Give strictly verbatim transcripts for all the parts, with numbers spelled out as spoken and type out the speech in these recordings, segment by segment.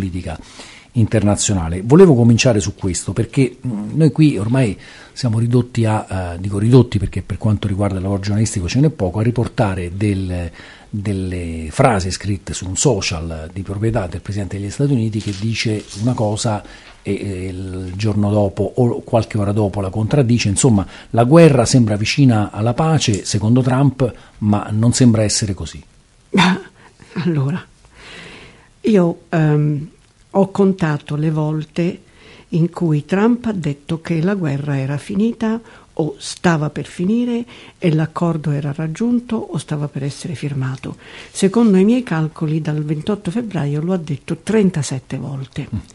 politica internazionale. Volevo cominciare su questo perché mh, noi qui ormai siamo ridotti a, uh, dico ridotti perché per quanto riguarda il lavoro giornalistico ce n'è poco, a riportare del, delle frasi scritte su un social di proprietà del Presidente degli Stati Uniti che dice una cosa e, e il giorno dopo o qualche ora dopo la contraddice. Insomma, la guerra sembra vicina alla pace secondo Trump, ma non sembra essere così. Allora, io um, ho contato le volte in cui Trump ha detto che la guerra era finita o stava per finire e l'accordo era raggiunto o stava per essere firmato. Secondo i miei calcoli dal ventotto febbraio lo ha detto trentasette volte. Mm.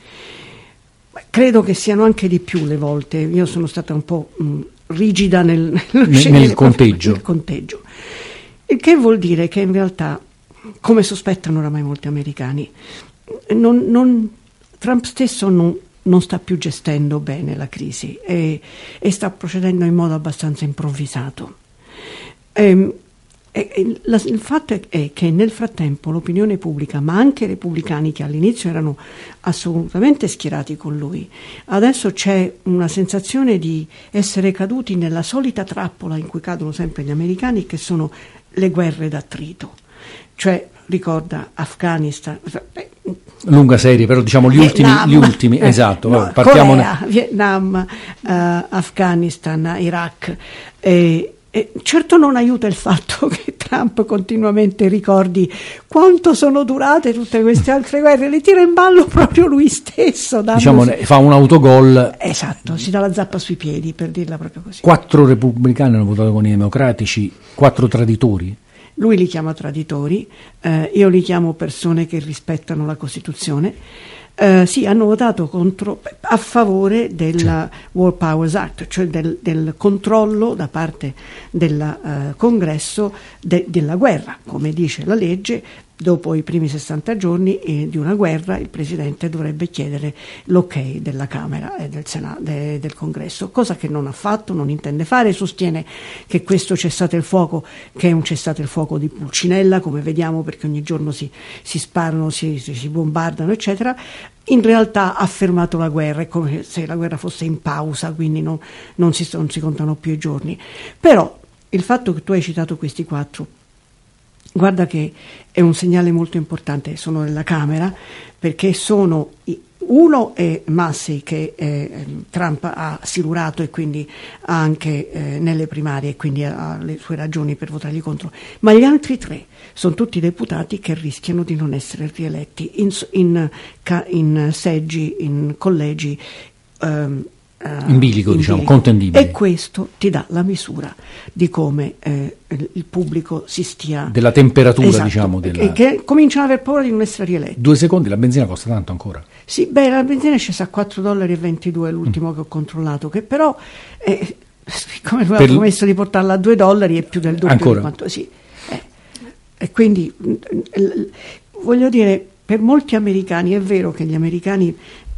Credo che siano anche di più le volte, io sono stata un po' mh, rigida nel, nel, nel, nel conteggio. Nel conteggio. Il che vuol dire che in realtà, come sospettano oramai molti americani, non, non, Trump stesso non non sta più gestendo bene la crisi e, e sta procedendo in modo abbastanza improvvisato. E, e, la, il fatto è, è che nel frattempo l'opinione pubblica, ma anche i repubblicani che all'inizio erano assolutamente schierati con lui, adesso c'è una sensazione di essere caduti nella solita trappola in cui cadono sempre gli americani, che sono le guerre d'attrito. Cioè, ricorda Afghanistan, beh, lunga serie, però diciamo gli ultimi, Vietnam, gli ultimi eh, esatto, no, vabbè, partiamo Corea, ne... Vietnam, uh, Afghanistan, Iraq. E, e certo non aiuta il fatto che Trump continuamente ricordi quanto sono durate tutte queste altre guerre, le tira in ballo proprio lui stesso. Diciamo, fa un autogol. Esatto, si dà la zappa sui piedi, per dirla proprio così. Quattro repubblicani hanno votato con i democratici, quattro traditori. Lui li chiama traditori, eh, io li chiamo persone che rispettano la Costituzione. Eh, sì, hanno votato contro, a favore del cioè. War Powers Act, cioè del, del controllo da parte del uh, Congresso de, della guerra. Come dice la legge, dopo i primi sessanta giorni eh, di una guerra il Presidente dovrebbe chiedere l'ok della Camera e del Senato, de, del Congresso, cosa che non ha fatto, non intende fare. Sostiene che questo cessate il fuoco, che è un cessate il fuoco di Pulcinella, come vediamo, perché ogni giorno si, si sparano, si, si, si bombardano, eccetera. In realtà ha fermato la guerra, è come se la guerra fosse in pausa, quindi non, non, si, non si contano più i giorni. Però il fatto che tu hai citato questi quattro, guarda che è un segnale molto importante. Sono nella Camera perché sono, uno è Massey, che eh, Trump ha silurato e quindi ha anche eh, nelle primarie, e quindi ha le sue ragioni per votargli contro, ma gli altri tre sono tutti deputati che rischiano di non essere rieletti in, in, in seggi, in collegi um, in bilico, diciamo, contendibili. E questo ti dà la misura di come eh, il pubblico si stia... Della temperatura, esatto, diciamo. Della... Che, che cominciano ad aver paura di non essere rieletti. Due secondi, la benzina costa tanto ancora. Sì, beh, la benzina è scesa a quattro dollari e ventidue, l'ultimo mm. che ho controllato, che però, eh, come lui ha promesso di portarla a due dollari, è più del doppio ancora? Di quanto... Sì. Eh, e quindi, eh, voglio dire, per molti americani, è vero che gli americani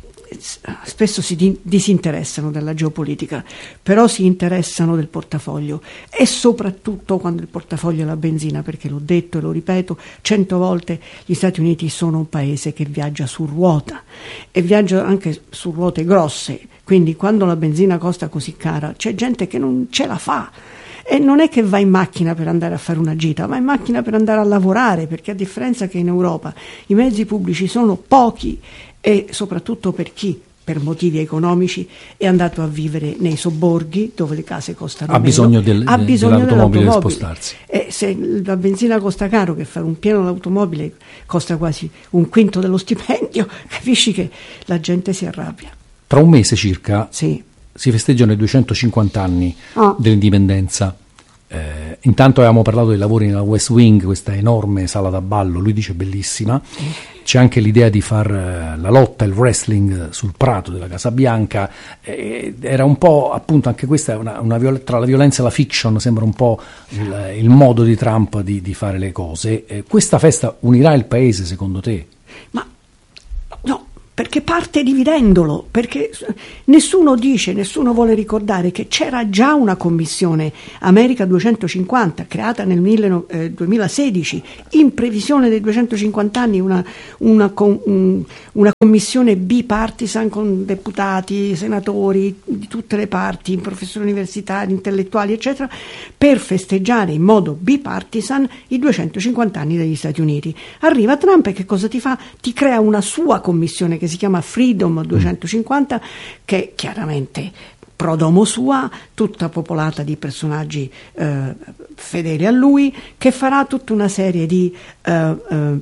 spesso si di- disinteressano della geopolitica, però si interessano del portafoglio, e soprattutto quando il portafoglio è la benzina, perché l'ho detto e lo ripeto cento volte, gli Stati Uniti sono un paese che viaggia su ruota e viaggia anche su ruote grosse, quindi quando la benzina costa così cara c'è gente che non ce la fa. E non è che va in macchina per andare a fare una gita, va in macchina per andare a lavorare, perché a differenza che in Europa i mezzi pubblici sono pochi, e soprattutto per chi, per motivi economici, è andato a vivere nei sobborghi dove le case costano ha meno, bisogno, del, ha bisogno dell'automobile, dell'automobile per spostarsi. E se la benzina costa caro, che fare un pieno all'automobile costa quasi un quinto dello stipendio, capisci che la gente si arrabbia. Tra un mese circa sì. si festeggiano i duecentocinquanta anni oh. dell'indipendenza. Eh, intanto avevamo parlato dei lavori nella West Wing, questa enorme sala da ballo, lui dice bellissima. C'è anche l'idea di far eh, la lotta, il wrestling sul prato della Casa Bianca. Eh, era un po', appunto, anche questa è una, una viol- tra la violenza e la fiction, sembra un po' il, il modo di Trump di, di fare le cose. Eh, questa festa unirà il paese, secondo te? Ma no, perché parte dividendolo, perché nessuno dice, nessuno vuole ricordare che c'era già una commissione America duecentocinquanta creata nel duemilasedici in previsione dei duecentocinquanta anni, una, una, una commissione bipartisan con deputati, senatori di tutte le parti, professori universitari, intellettuali eccetera, per festeggiare in modo bipartisan i duecentocinquanta anni degli Stati Uniti. Arriva Trump e che cosa ti fa? Ti crea una sua commissione che si chiama Freedom duecentocinquanta, che chiaramente pro domo sua, tutta popolata di personaggi eh, fedeli a lui, che farà tutta una serie di eh, eh,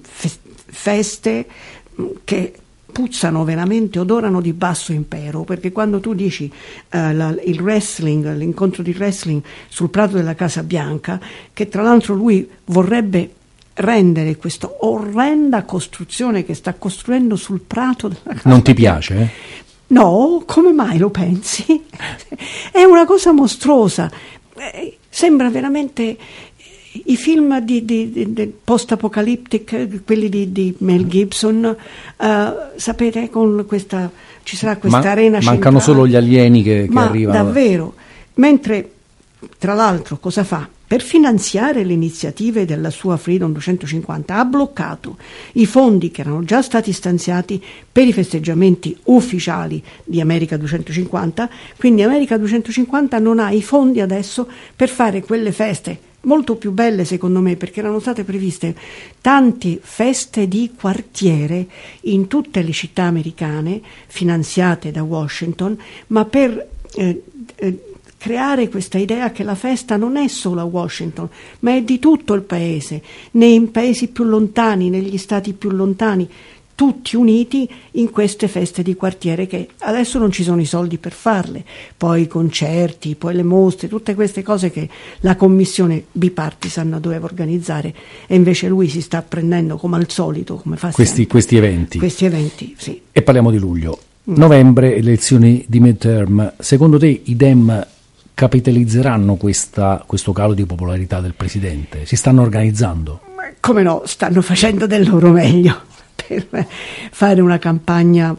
feste che puzzano veramente, odorano di basso impero, perché quando tu dici eh, la, il wrestling, l'incontro di wrestling sul prato della Casa Bianca, che tra l'altro lui vorrebbe rendere questa orrenda costruzione che sta costruendo sul prato della Casa Non ti piace? Eh? No, come mai lo pensi? È una cosa mostruosa, eh, sembra veramente i film di, di, di, di post-apocalyptic, quelli di, di Mel Gibson, eh, sapete, con questa ci sarà questa Ma, arena mancano centrale. Solo gli alieni che, che Ma arrivano. Davvero, mentre tra l'altro cosa fa? Per finanziare le iniziative della sua Freedom duecentocinquanta ha bloccato i fondi che erano già stati stanziati per i festeggiamenti ufficiali di America duecentocinquanta, quindi America duecentocinquanta non ha i fondi adesso per fare quelle feste molto più belle secondo me, perché erano state previste tante feste di quartiere in tutte le città americane finanziate da Washington, ma per eh, eh, creare questa idea che la festa non è solo a Washington, ma è di tutto il paese, nei paesi più lontani, negli stati più lontani, tutti uniti in queste feste di quartiere che adesso non ci sono i soldi per farle, poi i concerti, poi le mostre, tutte queste cose che la commissione bipartisan doveva organizzare, e invece lui si sta prendendo come al solito, come fa questi, sempre. questi eventi. Questi eventi, sì. E parliamo di luglio. Mm. Novembre, elezioni di midterm. Secondo te i Dem capitalizzeranno questa, questo calo di popolarità del presidente? Si stanno organizzando? Come no, stanno facendo del loro meglio per fare una campagna.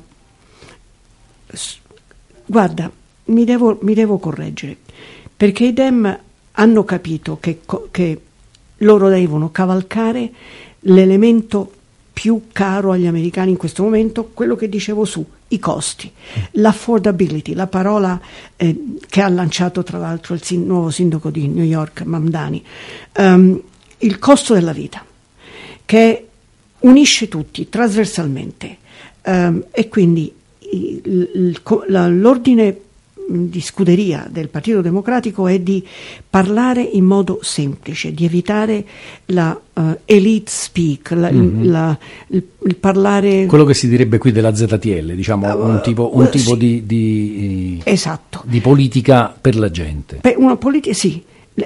Guarda, mi devo, mi devo correggere, perché i Dem hanno capito che, che loro devono cavalcare l'elemento più caro agli americani in questo momento, quello che dicevo su, i costi, l'affordability, la parola eh, che ha lanciato tra l'altro il sin- nuovo sindaco di New York, Mamdani, um, il costo della vita, che unisce tutti trasversalmente, um, e quindi il, il, la, l'ordine di scuderia del Partito Democratico è di parlare in modo semplice, di evitare la uh, elite speak, la, mm-hmm. la, il, il parlare, quello che si direbbe qui della Z T L, diciamo uh, un tipo, un uh, tipo sì. di, di, esatto. di politica per la gente. Per una politica, sì,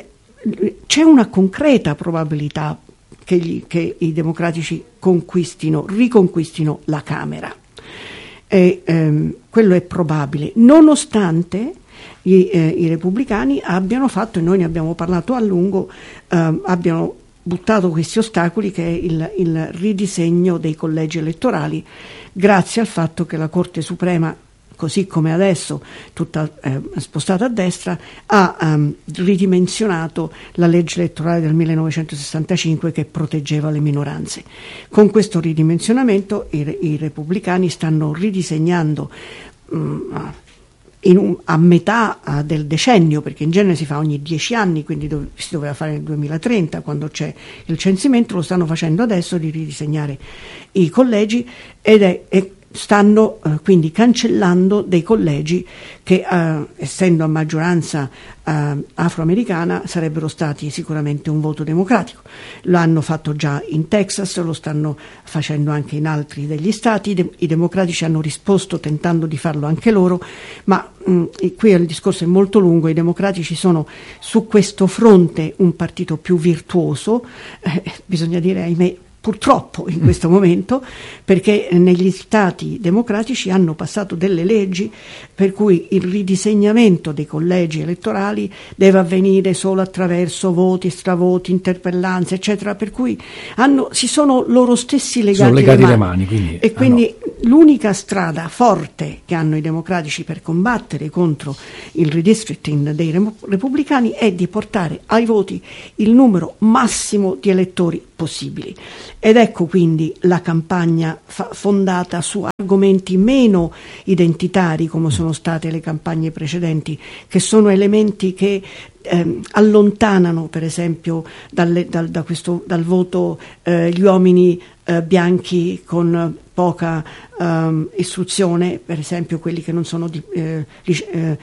c'è una concreta probabilità che, gli, che i democratici conquistino, riconquistino la Camera. E, ehm, quello è probabile, nonostante i, eh, i repubblicani abbiano fatto, e noi ne abbiamo parlato a lungo, ehm, abbiano buttato questi ostacoli, che è il, il ridisegno dei collegi elettorali, grazie al fatto che la Corte Suprema, così come adesso, tutta eh, spostata a destra, ha um, ridimensionato la legge elettorale del millenovecentosessantacinque che proteggeva le minoranze. Con questo ridimensionamento i, i repubblicani stanno ridisegnando um, in un, a metà uh, del decennio, perché in genere si fa ogni dieci anni, quindi dove, si doveva fare nel duemilatrenta quando c'è il censimento, lo stanno facendo adesso di ridisegnare i collegi, ed è, è stanno eh, quindi cancellando dei collegi che eh, essendo a maggioranza eh, afroamericana sarebbero stati sicuramente un voto democratico. Lo hanno fatto già in Texas, lo stanno facendo anche in altri degli stati. I, de- i democratici hanno risposto tentando di farlo anche loro, ma mh, qui il discorso è molto lungo. I democratici sono su questo fronte un partito più virtuoso, eh, bisogna dire ahimè purtroppo in questo momento, perché negli stati democratici hanno passato delle leggi per cui il ridisegnamento dei collegi elettorali deve avvenire solo attraverso voti, stravoti, interpellanze, eccetera, per cui hanno, si sono loro stessi legati, sono legati le mani, le mani quindi, e quindi ah no. l'unica strada forte che hanno i democratici per combattere contro il redistricting dei repubblicani è di portare ai voti il numero massimo di elettori possibili. Ed ecco quindi la campagna fa- fondata su argomenti meno identitari, come sono state le campagne precedenti, che sono elementi che ehm, allontanano per esempio dalle, dal, da questo, dal voto eh, gli uomini eh, bianchi con poca um, istruzione, per esempio quelli che non sono di, eh, eh,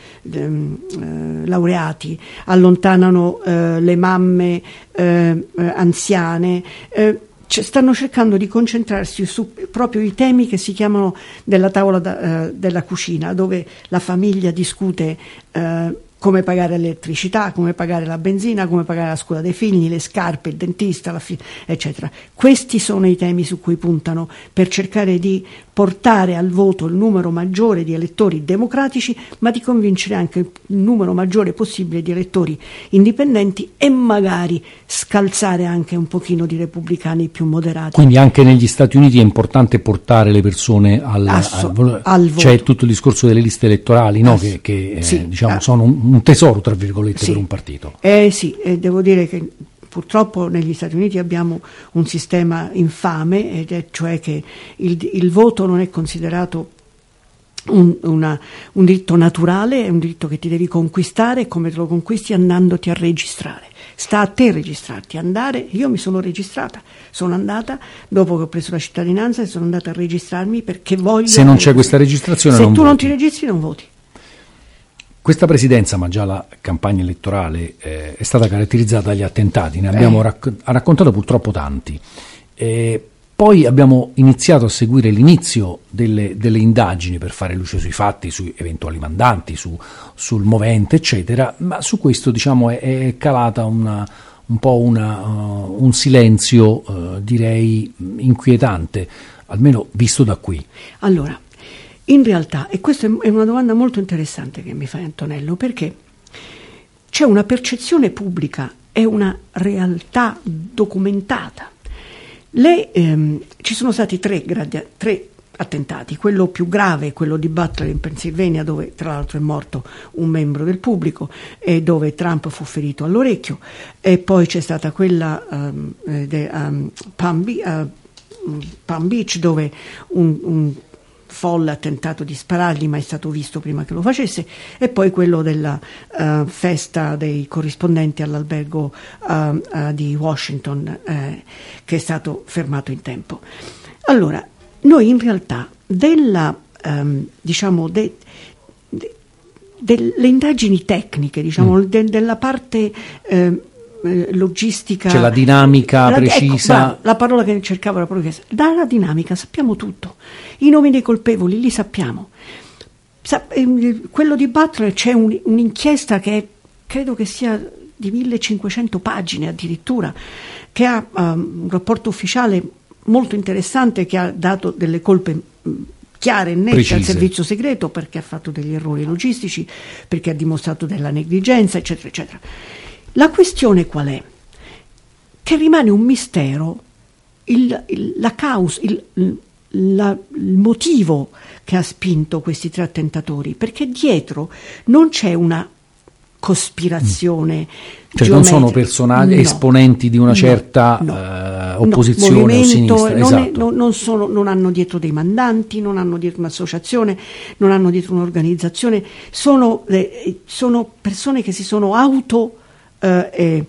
eh, laureati, allontanano eh, le mamme eh, anziane, eh, c- stanno cercando di concentrarsi su proprio i temi che si chiamano della tavola da, eh, della cucina, dove la famiglia discute eh, come pagare l'elettricità, come pagare la benzina, come pagare la scuola dei figli, le scarpe, il dentista, la fi- eccetera. Questi sono i temi su cui puntano per cercare di portare al voto il numero maggiore di elettori democratici, ma di convincere anche il numero maggiore possibile di elettori indipendenti e magari scalzare anche un pochino di repubblicani più moderati. Quindi anche negli Stati Uniti è importante portare le persone al, Asso, al, al voto. C'è tutto il discorso delle liste elettorali, no? Asso, che, che sì, eh, diciamo ah, sono un, un tesoro tra virgolette sì, per un partito. Eh sì, eh, devo dire che purtroppo negli Stati Uniti abbiamo un sistema infame, ed è cioè che il, il voto non è considerato un, una, un diritto naturale, è un diritto che ti devi conquistare, e come te lo conquisti andandoti a registrare. Sta a te registrarti, andare. Io mi sono registrata, sono andata dopo che ho preso la cittadinanza e sono andata a registrarmi perché voglio. Se non c'è questa registrazione, se non tu voti. non ti registri non voti. Questa presidenza, ma già la campagna elettorale, eh, è stata caratterizzata dagli attentati, ne abbiamo Eh. racc- ha raccontato purtroppo tanti. Eh, poi abbiamo iniziato a seguire l'inizio delle, delle indagini per fare luce sui fatti, sui eventuali mandanti, su, sul movente, eccetera, ma su questo diciamo è, è calata una, un po' una, uh, un silenzio, uh, direi, inquietante, almeno visto da qui. Allora, in realtà, e questa è una domanda molto interessante che mi fa Antonello, perché c'è una percezione pubblica e una realtà documentata. Le, ehm, ci sono stati tre, gradi, tre attentati, quello più grave, quello di Butler in Pennsylvania, dove tra l'altro è morto un membro del pubblico e dove Trump fu ferito all'orecchio, e poi c'è stata quella um, de, um, Palm, Be- uh, Palm Beach, dove un, un folle ha tentato di sparargli, ma è stato visto prima che lo facesse, e poi quello della uh, festa dei corrispondenti all'albergo uh, uh, di Washington, eh, che è stato fermato in tempo. Allora, noi in realtà della um, diciamo de, de, delle indagini tecniche, diciamo mm. de, della parte eh, logistica, c'è la dinamica la, precisa, ecco, bravo, la parola che cercavo era proprio questa. Dalla dinamica sappiamo tutto, i nomi dei colpevoli li sappiamo. Sa, eh, quello di Butler c'è un, un'inchiesta che è, credo che sia di millecinquecento pagine addirittura, che ha um, un rapporto ufficiale molto interessante, che ha dato delle colpe mh, chiare e nette Precise. al servizio segreto, perché ha fatto degli errori logistici, perché ha dimostrato della negligenza, eccetera eccetera. La questione qual è? Che rimane un mistero il, il, la causa, il, la, il motivo che ha spinto questi tre attentatori, perché dietro non c'è una cospirazione, cioè non sono personaggi, no, esponenti di una certa no, no, eh, opposizione no, o sinistra, non, esatto. è, non, non, sono, non hanno dietro dei mandanti, non hanno dietro un'associazione, non hanno dietro un'organizzazione, sono, eh, sono persone che si sono auto eh, eh,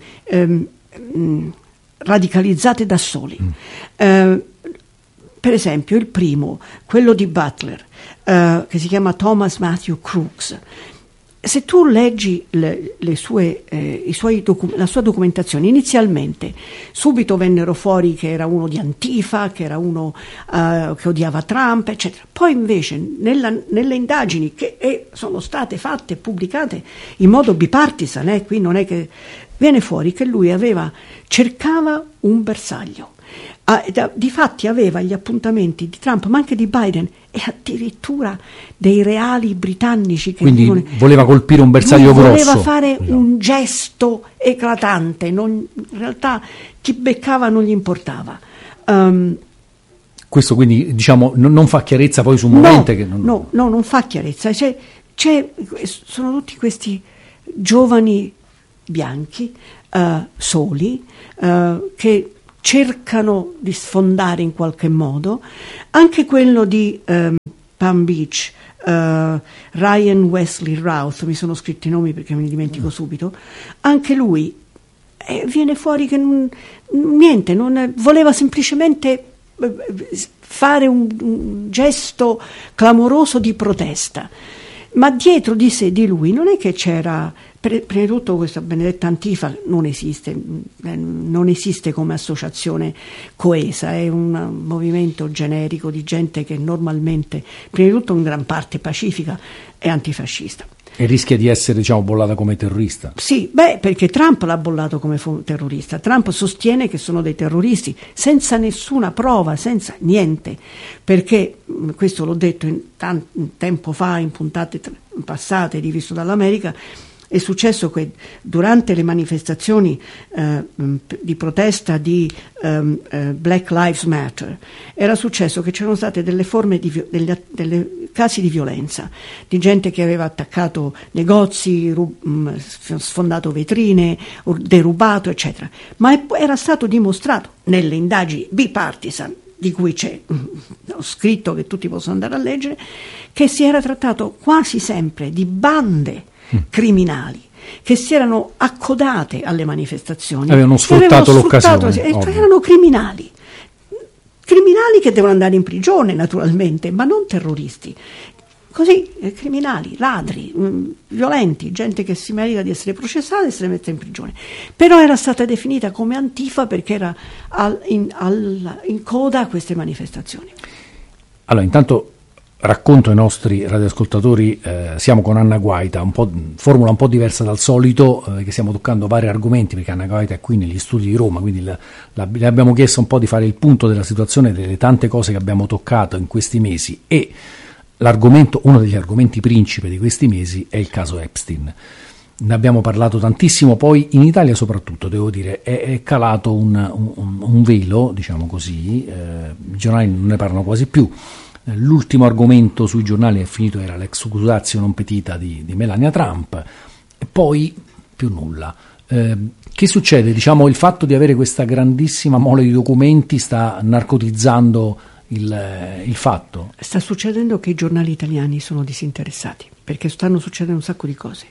eh, radicalizzate da soli. Mm. Eh, per esempio il primo, quello di Butler, eh, che si chiama Thomas Matthew Crooks. Se tu leggi le, le sue, eh, i suoi docu- la sua documentazione, inizialmente subito vennero fuori che era uno di Antifa, che era uno uh, che odiava Trump, eccetera. Poi invece nella, nelle indagini che eh, sono state fatte e pubblicate in modo bipartisan, eh, qui non è che viene fuori che lui aveva cercava un bersaglio. Ah, difatti aveva gli appuntamenti di Trump, ma anche di Biden, e addirittura dei reali britannici che quindi dicono, voleva colpire un bersaglio voleva grosso, voleva fare no. un gesto eclatante, non, in realtà chi beccava non gli importava. Um, Questo quindi, diciamo, non, non fa chiarezza poi su un movente no, che non... No, no, non fa chiarezza. C'è, c'è, sono tutti questi giovani bianchi, uh, soli, uh, che cercano di sfondare in qualche modo. Anche quello di um, Palm Beach, uh, Ryan Wesley Routh, mi sono scritti i nomi perché me li dimentico mm. subito, anche lui eh, viene fuori che non, niente, non, voleva semplicemente fare un, un gesto clamoroso di protesta, ma dietro di sé, di lui, non è che c'era, prima di tutto questa benedetta Antifa non esiste, non esiste come associazione coesa, è un movimento generico di gente che normalmente, prima di tutto in gran parte pacifica e antifascista. E rischia di essere, diciamo, bollata come terrorista. Sì, beh, perché Trump l'ha bollato come terrorista. Trump sostiene che sono dei terroristi senza nessuna prova, senza niente, perché, questo l'ho detto in tanto tempo fa, in puntate passate di Visto dall'America, è successo che durante le manifestazioni eh, di protesta di um, uh, Black Lives Matter era successo che c'erano state delle forme di delle, delle casi di violenza, di gente che aveva attaccato negozi, rub, sfondato vetrine, derubato, eccetera. Ma è, era stato dimostrato nelle indagini bipartisan, di cui c'è, ho scritto che tutti possono andare a leggere, che si era trattato quasi sempre di bande criminali che si erano accodate alle manifestazioni, avevano sfruttato l'occasione, sfruttato, erano criminali criminali che devono andare in prigione naturalmente, ma non terroristi, così eh, criminali, ladri, mh, violenti, gente che si merita di essere processata e essere messa in prigione, però era stata definita come Antifa perché era al, in, al, in coda a queste manifestazioni. Allora, intanto racconto ai nostri radioascoltatori, eh, siamo con Anna Guaita, un po', formula un po' diversa dal solito, eh, che stiamo toccando vari argomenti, perché Anna Guaita è qui negli studi di Roma, quindi la, la, le abbiamo chiesto un po' di fare il punto della situazione, delle tante cose che abbiamo toccato in questi mesi, e l'argomento, uno degli argomenti principe di questi mesi è il caso Epstein. Ne abbiamo parlato tantissimo, poi in Italia soprattutto, devo dire, è, è calato un, un, un velo, diciamo così, eh, i giornali non ne parlano quasi più. L'ultimo argomento sui giornali è finito, era l'excusatio non petita di, di Melania Trump, e poi più nulla. Eh, che succede? Diciamo, il fatto di avere questa grandissima mole di documenti sta narcotizzando il, il fatto? Sta succedendo che i giornali italiani sono disinteressati, perché stanno succedendo un sacco di cose.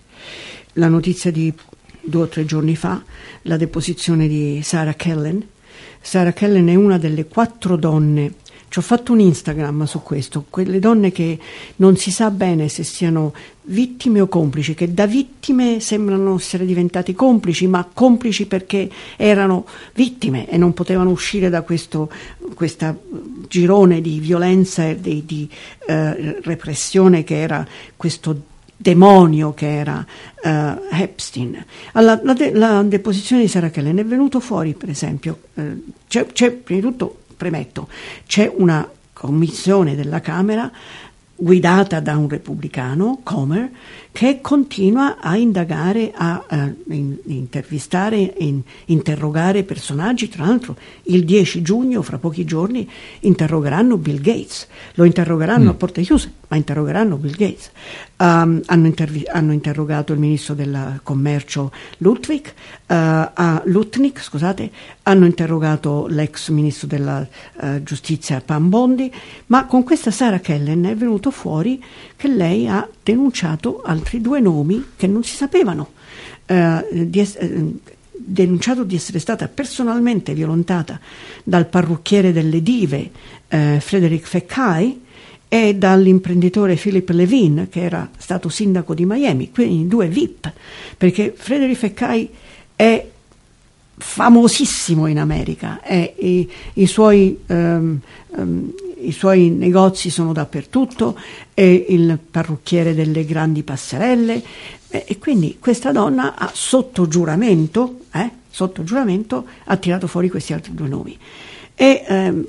La notizia di due o tre giorni fa, la deposizione di Sarah Kellen. Sarah Kellen è una delle quattro donne. Ci ho fatto un Instagram su questo, quelle donne che non si sa bene se siano vittime o complici, che da vittime sembrano essere diventati complici, ma complici perché erano vittime e non potevano uscire da questo questa girone di violenza e di, di eh, repressione che era questo demonio che era uh, Epstein. Alla, la, de, la deposizione di Sarah Kellen è venuto fuori, per esempio, eh, c'è, c'è prima di tutto, premetto, c'è una commissione della Camera guidata da un repubblicano, Comer, che continua a indagare, a, a in, intervistare, in, interrogare personaggi. Tra l'altro il dieci giugno, fra pochi giorni, interrogheranno Bill Gates, lo interrogheranno mm. a porte chiuse, ma interrogheranno Bill Gates. Um, hanno, intervi- hanno interrogato il ministro del commercio Ludwig, uh, uh, Lutnick, scusate, hanno interrogato l'ex ministro della uh, giustizia Pam Bondi, ma con questa Sarah Kellen è venuto fuori che lei ha denunciato altri due nomi che non si sapevano, uh, di es- uh, denunciato di essere stata personalmente violentata dal parrucchiere delle dive uh, Frederick Fekkai e dall'imprenditore Philip Levine, che era stato sindaco di Miami, quindi due V I P, perché Frederick Fekkai è famosissimo in America, e i, i, suoi, um, um, i suoi negozi sono dappertutto, è il parrucchiere delle grandi passerelle, e, e quindi questa donna ha sotto giuramento, eh, sotto giuramento ha tirato fuori questi altri due nomi. E um,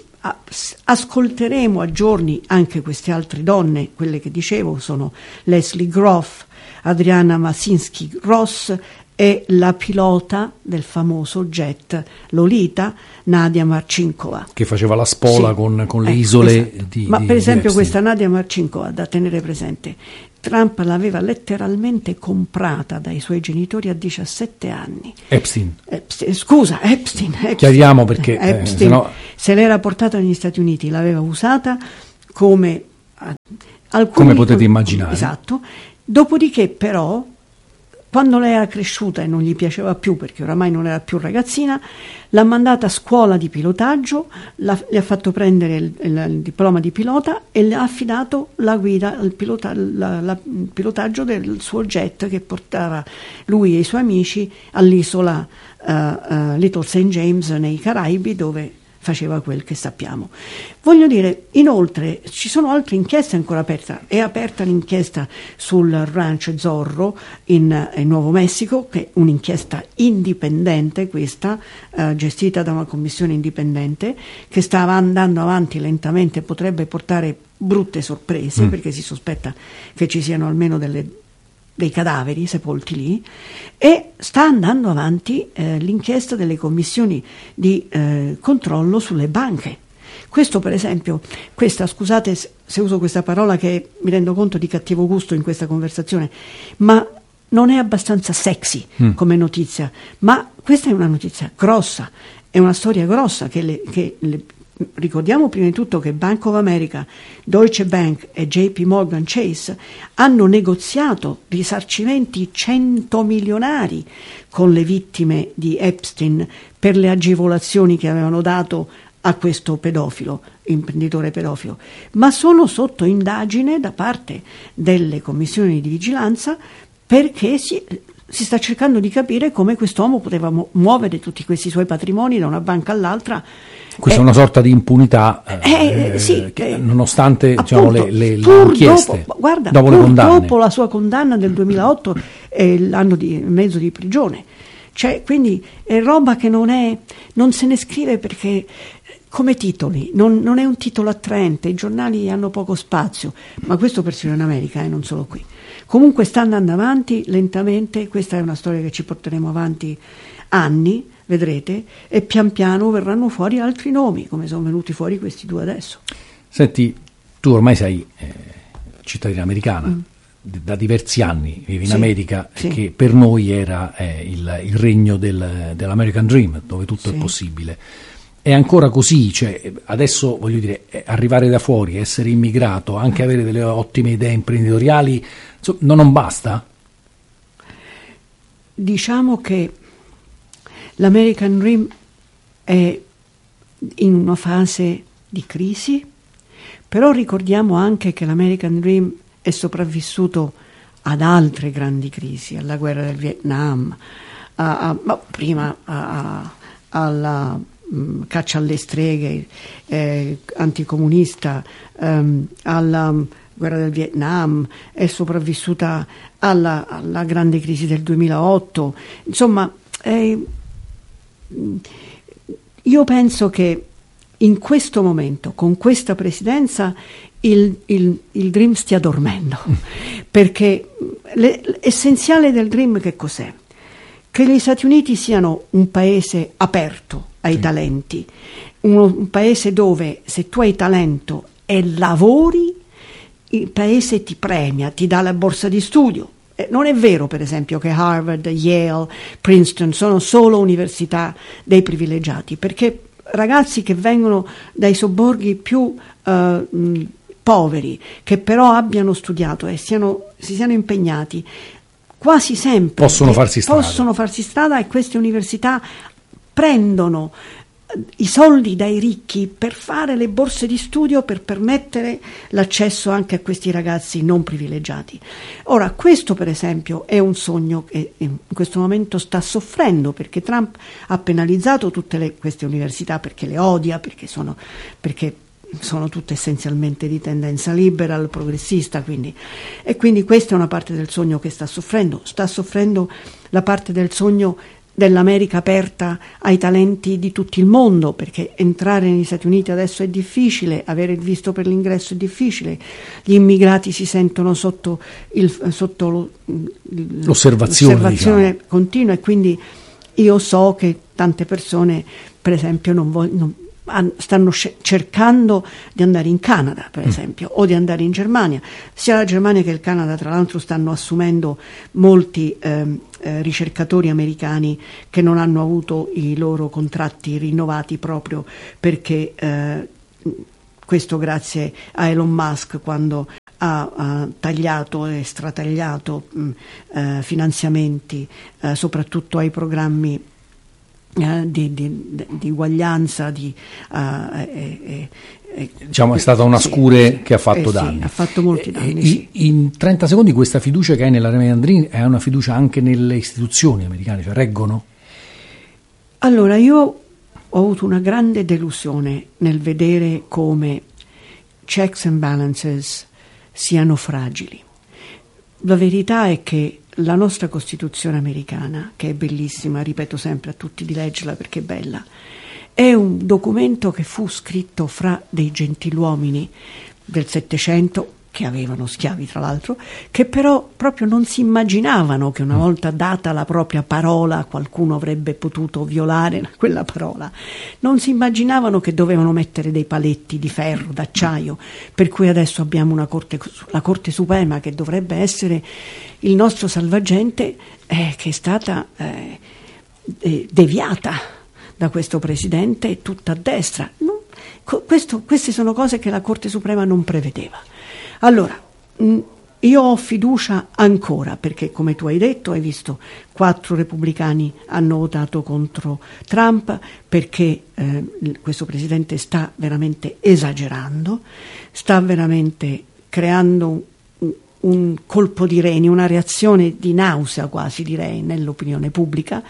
ascolteremo a giorni anche queste altre donne, quelle che dicevo sono Leslie Groff, Adriana Masinski Ross è la pilota del famoso jet Lolita, Nadia Marcinkova. Che faceva la spola, sì, con, con le eh, isole esatto. di Ma di, per esempio di questa Nadia Marcinkova, da tenere presente, Trump l'aveva letteralmente comprata dai suoi genitori a diciassette anni. Epstein. Epstein scusa, Epstein. Epstein. Chiariamo perché Epstein eh, sennò... se l'era portata negli Stati Uniti, l'aveva usata come... Alcuni, come potete immaginare. Esatto. Dopodiché però, quando lei era cresciuta e non gli piaceva più, perché oramai non era più ragazzina, l'ha mandata a scuola di pilotaggio, l'ha, le ha fatto prendere il, il, il diploma di pilota e le ha affidato la guida, il, pilota, la, la, il pilotaggio del suo jet che portava lui e i suoi amici all'isola uh, uh, Little Saint James nei Caraibi, dove faceva quel che sappiamo. Voglio dire, inoltre ci sono altre inchieste ancora aperte. È aperta l'inchiesta sul ranch Zorro in, in Nuovo Messico, che è un'inchiesta indipendente, questa eh, gestita da una commissione indipendente che sta andando avanti lentamente, potrebbe portare brutte sorprese, mm. perché si sospetta che ci siano almeno delle dei cadaveri sepolti lì, e sta andando avanti eh, l'inchiesta delle commissioni di eh, controllo sulle banche. Questo per esempio, questa, scusate se uso questa parola che mi rendo conto di cattivo gusto in questa conversazione, ma non è abbastanza sexy mm. come notizia, ma questa è una notizia grossa, è una storia grossa che le, che le ricordiamo prima di tutto che Bank of America, Deutsche Bank e J P Morgan Chase hanno negoziato risarcimenti centomilionari con le vittime di Epstein per le agevolazioni che avevano dato a questo pedofilo, imprenditore pedofilo, ma sono sotto indagine da parte delle commissioni di vigilanza perché si, si sta cercando di capire come quest'uomo poteva mu- muovere tutti questi suoi patrimoni da una banca all'altra. Questa eh, è una sorta di impunità, eh, eh, sì, che, eh, nonostante appunto, diciamo, le, le, le inchieste, dopo, guarda, dopo le condanne. Dopo la sua condanna del duemilaotto e l'anno di mezzo di prigione. Cioè, quindi è roba che non è, non se ne scrive perché come titoli, non, non è un titolo attraente, i giornali hanno poco spazio, ma questo persino in America, eh, non solo qui. Comunque sta andando avanti lentamente, questa è una storia che ci porteremo avanti anni, vedrete, e pian piano verranno fuori altri nomi, come sono venuti fuori questi due adesso. Senti, tu ormai sei eh, cittadina americana, mm. da diversi anni vivi in sì, America, sì. che per noi era eh, il, il regno del, dell'American Dream, dove tutto sì. è possibile. È ancora così, cioè adesso voglio dire, arrivare da fuori, essere immigrato, anche avere delle ottime idee imprenditoriali, insomma, no, non basta? Diciamo che l'American Dream è in una fase di crisi, però ricordiamo anche che l'American Dream è sopravvissuto ad altre grandi crisi, alla guerra del Vietnam, a, a, ma prima a, a, alla mh, caccia alle streghe eh, anticomunista, ehm, alla guerra del Vietnam, è sopravvissuta alla, alla grande crisi del duemilaotto, insomma eh, io penso che in questo momento, con questa presidenza, il, il, il Dream stia dormendo, perché le, l'essenziale del Dream che cos'è? Che gli Stati Uniti siano un paese aperto ai sì. talenti, un, un paese dove se tu hai talento e lavori, il paese ti premia, ti dà la borsa di studio. Non è vero, per esempio, che Harvard, Yale, Princeton sono solo università dei privilegiati, perché ragazzi che vengono dai sobborghi più eh, mh, poveri, che però abbiano studiato e siano, si siano impegnati, quasi sempre possono farsi strada. Possono farsi strada e queste università prendono i soldi dai ricchi per fare le borse di studio, per permettere l'accesso anche a questi ragazzi non privilegiati. Ora, questo per esempio è un sogno che in questo momento sta soffrendo, perché Trump ha penalizzato tutte le, queste università perché le odia, perché sono, perché sono tutte essenzialmente di tendenza liberal, progressista, quindi. E quindi questa è una parte del sogno che sta soffrendo. Sta soffrendo la parte del sogno dell'America aperta ai talenti di tutto il mondo, perché entrare negli Stati Uniti adesso è difficile, avere il visto per l'ingresso è difficile, gli immigrati si sentono sotto, il, sotto lo, l'osservazione, l'osservazione diciamo. continua, e quindi io so che tante persone, per esempio, non vogliono, stanno cercando di andare in Canada, per esempio, mm. o di andare in Germania. Sia la Germania che il Canada, tra l'altro, stanno assumendo molti eh, eh, ricercatori americani che non hanno avuto i loro contratti rinnovati proprio perché eh, questo grazie a Elon Musk, quando ha, ha tagliato e stratagliato mh, eh, finanziamenti eh, soprattutto ai programmi Uh, di, di, di uguaglianza, di, uh, eh, eh, eh, diciamo è stata una scure sì, che ha fatto eh, danni. Sì, ha fatto molti danni. Eh, sì. In trenta secondi, questa fiducia che hai nella Meandrini è una fiducia anche nelle istituzioni americane, cioè reggono? Allora, io ho avuto una grande delusione nel vedere come checks and balances siano fragili. La verità è che la nostra Costituzione americana, che è bellissima, ripeto sempre a tutti di leggerla perché è bella, è un documento che fu scritto fra dei gentiluomini del Settecento, che avevano schiavi tra l'altro, che però proprio non si immaginavano che una volta data la propria parola qualcuno avrebbe potuto violare quella parola. Non si immaginavano che dovevano mettere dei paletti di ferro, d'acciaio, per cui adesso abbiamo una corte, la Corte Suprema, che dovrebbe essere il nostro salvagente, eh, che è stata eh, eh, deviata da questo presidente, tutta a destra. No, questo, queste sono cose che la Corte Suprema non prevedeva. Allora, io ho fiducia ancora, perché come tu hai detto, hai visto, quattro repubblicani hanno votato contro Trump, perché eh, questo presidente sta veramente esagerando, sta veramente creando un, un colpo di reni, una reazione di nausea quasi, direi, nell'opinione pubblica,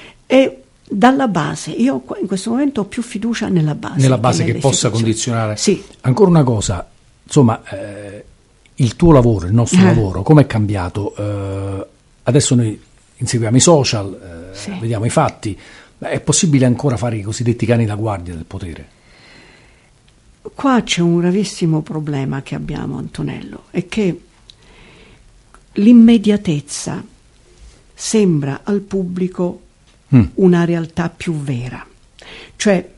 e dalla base, io in questo momento ho più fiducia nella base. Nella base che, che possa condizionare. Sì. Ancora una cosa, insomma, eh, il tuo lavoro, il nostro eh. lavoro, come è cambiato? Eh, adesso noi inseguiamo i social, eh, sì. vediamo i fatti. È possibile ancora fare i cosiddetti cani da guardia del potere? Qua c'è un gravissimo problema che abbiamo, Antonello, è che l'immediatezza sembra al pubblico mm. una realtà più vera. Cioè,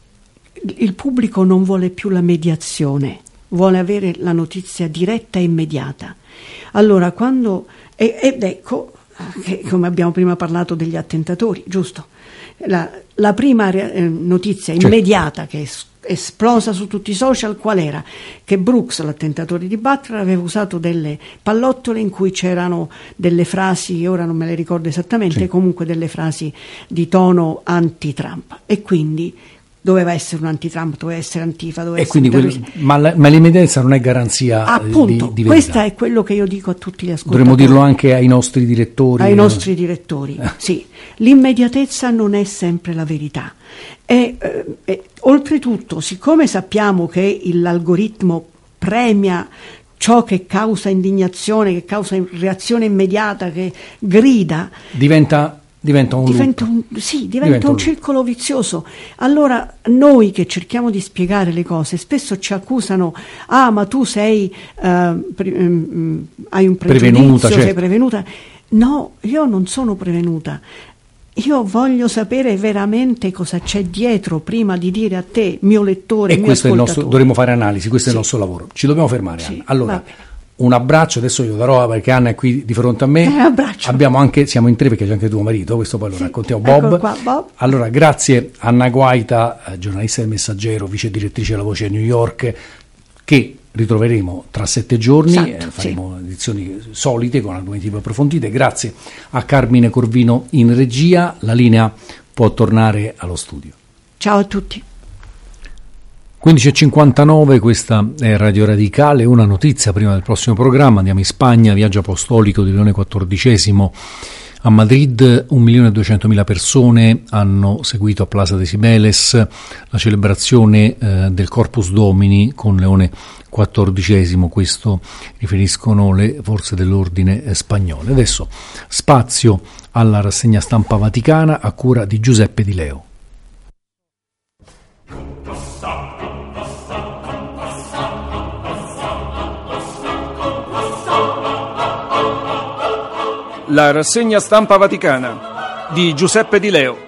il pubblico non vuole più la mediazione, vuole avere la notizia diretta e immediata. Allora, quando ed ecco che, come abbiamo prima parlato degli attentatori, giusto? La, la prima eh, notizia immediata che è esplosa su tutti i social qual era? Che Brooks, l'attentatore di Butler, aveva usato delle pallottole in cui c'erano delle frasi, ora non me le ricordo esattamente, sì. comunque delle frasi di tono anti-Trump, e quindi doveva essere un anti-Trump, doveva essere antifa, doveva e essere quindi quello, ma, la, ma l'immediatezza non è garanzia appunto, di, di verità. Questo è quello che io dico a tutti gli ascoltatori. Dovremmo dirlo anche ai nostri direttori. Ai nostri direttori, eh. sì. L'immediatezza non è sempre la verità. E, eh, e, oltretutto, siccome sappiamo che l'algoritmo premia ciò che causa indignazione, che causa reazione immediata, che grida, diventa... Diventa un diventa un, sì, diventa diventa un, un circolo vizioso. Allora noi che cerchiamo di spiegare le cose spesso ci accusano: ah, ma tu sei uh, pre, um, hai un pregiudizio, prevenuta, sei certo. prevenuta. No, io non sono prevenuta. Io voglio sapere veramente cosa c'è dietro prima di dire a te, mio lettore, e mio questo è il nostro, ascoltatore. dovremmo fare analisi, questo sì. è il nostro lavoro. Ci dobbiamo fermare, sì, Anna. Allora, un abbraccio, adesso io darò perché Anna è qui di fronte a me. Eh, abbraccio. Abbiamo anche, siamo in tre perché c'è anche tuo marito, questo poi lo sì, raccontiamo. Bob. Qua, Bob. Allora, grazie Anna Guaita, giornalista del Messaggero, vice direttrice della Voce a New York, che ritroveremo tra sette giorni, esatto, eh, faremo sì. edizioni solite con argomenti più approfonditi. Grazie a Carmine Corvino in regia, la linea può tornare allo studio. Ciao a tutti. quindici e cinquantanove, questa è Radio Radicale. Una notizia prima del prossimo programma: andiamo in Spagna, viaggio apostolico di Leone quattordicesimo A Madrid un milione e duecentomila persone hanno seguito a Plaza de Cibeles la celebrazione eh, del Corpus Domini con Leone quattordicesimo, questo riferiscono le forze dell'ordine eh, spagnole. Adesso spazio alla rassegna stampa vaticana a cura di Giuseppe Di Leo. La rassegna stampa vaticana di Giuseppe Di Leo.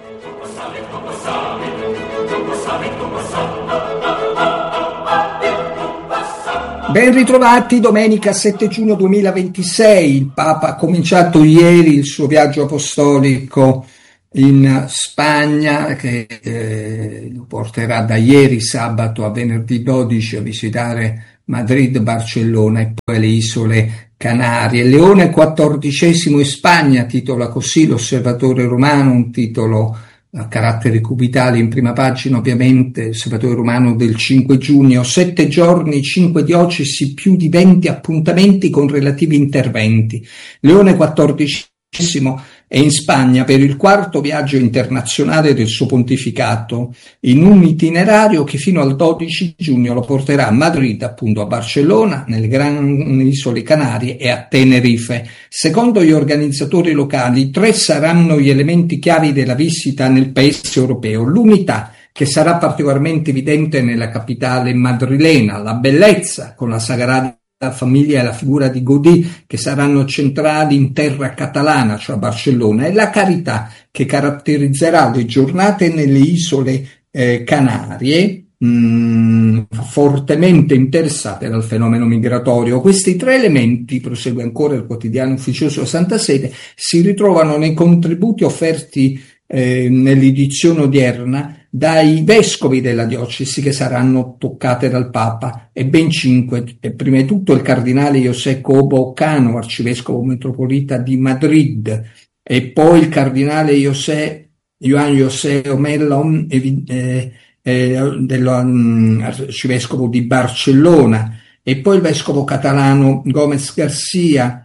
Ben ritrovati, domenica sette giugno duemilaventisei. Il Papa ha cominciato ieri il suo viaggio apostolico in Spagna, che eh, lo porterà da ieri sabato a venerdì dodici a visitare Madrid, Barcellona e poi le isole Canarie. Leone quattordicesimo in Spagna, titola così l'Osservatore Romano, un titolo a carattere cubitale in prima pagina, ovviamente, Osservatore Romano del cinque giugno. Sette giorni, cinque diocesi, più di venti appuntamenti con relativi interventi. Leone quattordicesimo è in Spagna per il quarto viaggio internazionale del suo pontificato, in un itinerario che fino al dodici giugno lo porterà a Madrid, appunto a Barcellona, nelle grandi isole Canarie e a Tenerife. Secondo gli organizzatori locali, tre saranno gli elementi chiavi della visita nel paese europeo: l'unità, che sarà particolarmente evidente nella capitale madrilena, la bellezza, con la Sagrada Famiglia e la figura di Gaudì, che saranno centrali in terra catalana, cioè a Barcellona, e la carità, che caratterizzerà le giornate nelle isole eh, Canarie, mh, fortemente interessate dal fenomeno migratorio. Questi tre elementi, prosegue ancora il quotidiano ufficioso Santa Sede, si ritrovano nei contributi offerti eh, nell'edizione odierna dai vescovi della diocesi che saranno toccate dal Papa, e ben cinque. E prima di tutto il cardinale José Cobo Cano, arcivescovo metropolita di Madrid, e poi il cardinale José Juan José Omella, eh, eh, dell'arcivescovo di Barcellona, e poi il vescovo catalano Gómez Garcia.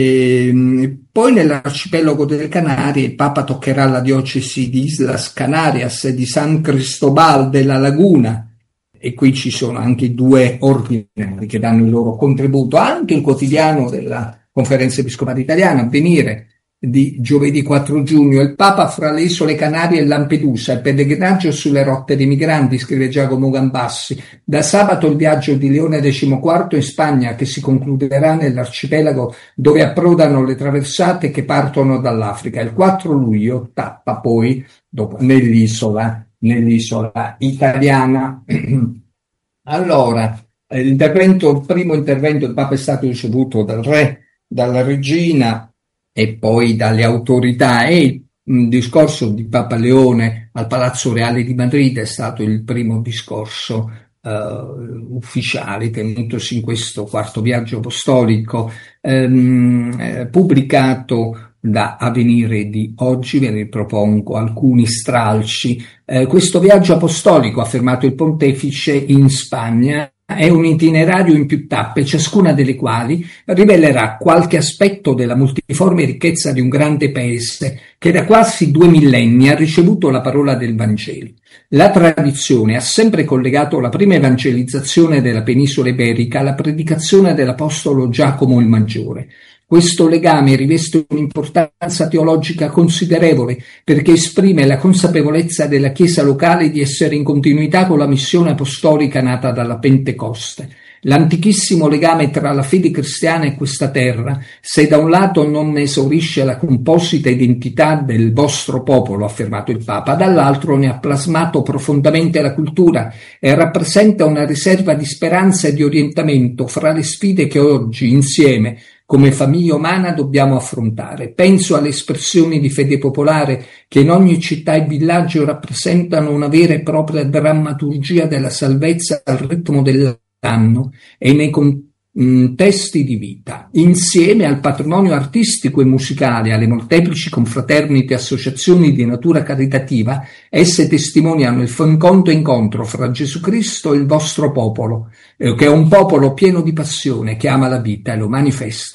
E poi nell'arcipelago delle Canarie il Papa toccherà la diocesi di Islas Canarias e di San Cristobal della Laguna, e qui ci sono anche due ordinari che danno il loro contributo. Anche il quotidiano della Conferenza Episcopale Italiana, Avvenire, di giovedì quattro giugno: il Papa fra le isole Canarie e Lampedusa, il pellegrinaggio sulle rotte dei migranti, scrive Giacomo Gambassi. Da sabato il viaggio di Leone quattordici in Spagna, che si concluderà nell'arcipelago dove approdano le traversate che partono dall'Africa. Il quattro luglio tappa poi dopo, nell'isola, nell'isola italiana. Allora, l'intervento, il primo intervento del Papa è stato ricevuto dal re, dalla regina e poi dalle autorità, e il mh, discorso di Papa Leone al Palazzo Reale di Madrid è stato il primo discorso uh, ufficiale tenutosi in questo quarto viaggio apostolico, ehm, eh, pubblicato da Avvenire di oggi. Ve ne propongo alcuni stralci. Eh, questo viaggio apostolico, ha affermato il pontefice, in Spagna è un itinerario in più tappe, ciascuna delle quali rivelerà qualche aspetto della multiforme ricchezza di un grande paese che da quasi due millenni ha ricevuto la parola del Vangelo. La tradizione ha sempre collegato la prima evangelizzazione della penisola iberica alla predicazione dell'apostolo Giacomo il Maggiore. Questo legame riveste un'importanza teologica considerevole perché esprime la consapevolezza della Chiesa locale di essere in continuità con la missione apostolica nata dalla Pentecoste. L'antichissimo legame tra la fede cristiana e questa terra, se da un lato non ne esaurisce la composita identità del vostro popolo, ha affermato il Papa, dall'altro ne ha plasmato profondamente la cultura e rappresenta una riserva di speranza e di orientamento fra le sfide che oggi, insieme, come famiglia umana dobbiamo affrontare. Penso alle espressioni di fede popolare che in ogni città e villaggio rappresentano una vera e propria drammaturgia della salvezza al ritmo dell'anno e nei contesti di vita. Insieme al patrimonio artistico e musicale, alle molteplici confraternite e associazioni di natura caritativa, esse testimoniano il fecondo incontro fra Gesù Cristo e il vostro popolo, che è un popolo pieno di passione, che ama la vita e lo manifesta.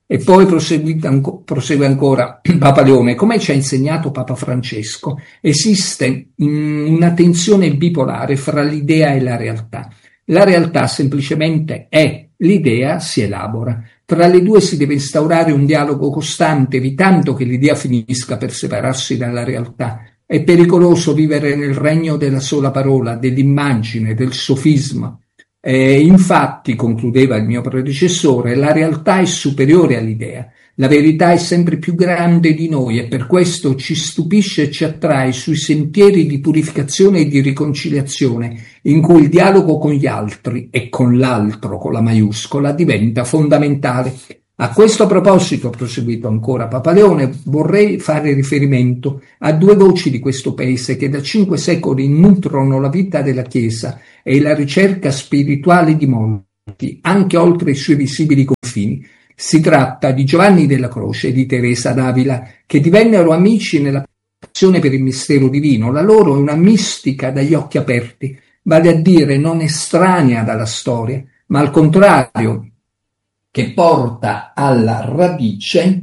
E poi prosegue ancora Papa Leone: come ci ha insegnato Papa Francesco, esiste una tensione bipolare fra l'idea e la realtà. La realtà semplicemente è, l'idea si elabora. Tra le due si deve instaurare un dialogo costante, evitando che l'idea finisca per separarsi dalla realtà. È pericoloso vivere nel regno della sola parola, dell'immagine, del sofisma. Eh, infatti, concludeva il mio predecessore, la realtà è superiore all'idea. La verità è sempre più grande di noi e per questo ci stupisce e ci attrae sui sentieri di purificazione e di riconciliazione, in cui il dialogo con gli altri e con l'altro, con la maiuscola, diventa fondamentale. A questo proposito, proseguito ancora Papa Leone, vorrei fare riferimento a due voci di questo paese che da cinque secoli nutrono la vita della Chiesa e la ricerca spirituale di molti, anche oltre i suoi visibili confini. Si tratta di Giovanni della Croce e di Teresa d'Avila, che divennero amici nella passione per il mistero divino. La loro è una mistica dagli occhi aperti, vale a dire non estranea dalla storia, ma al contrario, che porta alla radice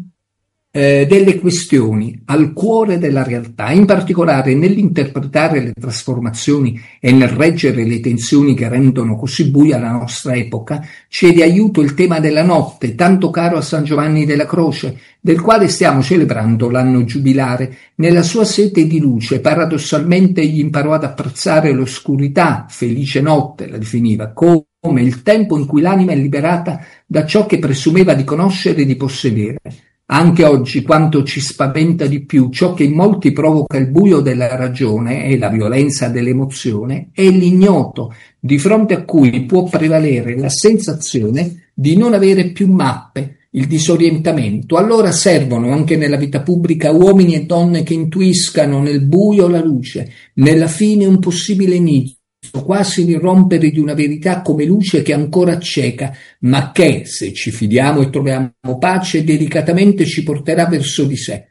eh, delle questioni, al cuore della realtà, in particolare nell'interpretare le trasformazioni e nel reggere le tensioni che rendono così buia la nostra epoca. C'è di aiuto il tema della notte, tanto caro a San Giovanni della Croce, del quale stiamo celebrando l'anno giubilare. Nella sua sete di luce, paradossalmente, egli imparò ad apprezzare l'oscurità, felice notte la definiva, come come il tempo in cui l'anima è liberata da ciò che presumeva di conoscere e di possedere. Anche oggi quanto ci spaventa di più, ciò che in molti provoca il buio della ragione e la violenza dell'emozione, è l'ignoto, di fronte a cui può prevalere la sensazione di non avere più mappe, il disorientamento. Allora servono anche nella vita pubblica uomini e donne che intuiscano nel buio la luce, nella fine un possibile inizio, quasi l'irrompere di una verità come luce che ancora cieca, ma che, se ci fidiamo e troviamo pace, delicatamente ci porterà verso di sé.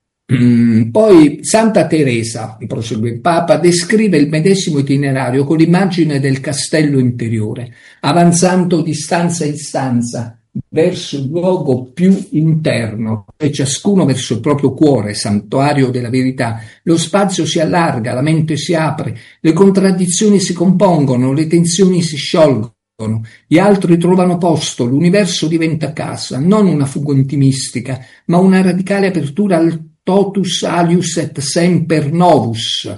Mm, poi Santa Teresa, prosegue il Papa, descrive il medesimo itinerario con l'immagine del castello interiore, avanzando di stanza in stanza verso il luogo più interno, e ciascuno verso il proprio cuore, santuario della verità. Lo spazio si allarga, la mente si apre, le contraddizioni si compongono, le tensioni si sciolgono, gli altri trovano posto, l'universo diventa casa, non una fuga intimistica, ma una radicale apertura al totus alius et semper novus.